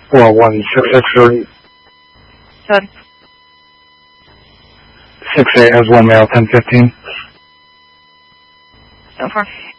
41663. Good. 68 has 1 male, 1015. So far.